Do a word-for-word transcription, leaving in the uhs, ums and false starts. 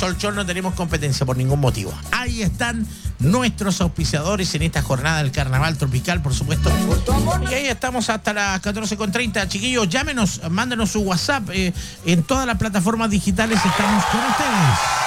Solchol no tenemos competencia por ningún motivo. Ahí están nuestros auspiciadores en esta jornada del Carnaval Tropical, por supuesto. Y ahí estamos hasta las catorce con treinta. Chiquillos, llámenos, mándenos su WhatsApp. Eh, en todas las plataformas digitales estamos con ustedes.